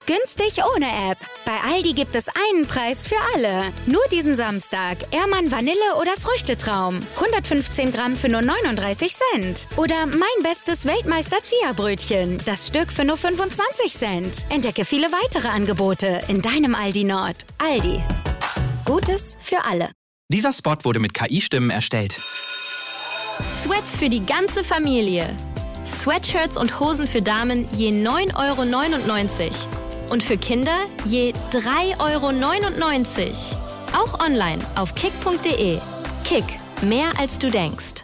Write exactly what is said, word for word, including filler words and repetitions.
Günstig ohne App. Bei Aldi gibt es einen Preis für alle. Nur diesen Samstag. Ehrmann Vanille oder Früchtetraum. hundertfünfzehn Gramm für nur neununddreißig Cent. Oder mein bestes Weltmeister Chia-Brötchen. Das Stück für nur fünfundzwanzig Cent. Entdecke viele weitere Angebote in deinem Aldi Nord. Aldi. Gutes für alle. Dieser Spot wurde mit K I-Stimmen erstellt. Sweats für die ganze Familie. Sweatshirts und Hosen für Damen je neun Euro neunundneunzig. Und für Kinder je drei Euro neunundneunzig. Auch online auf kick punkt de. Kick, mehr als du denkst.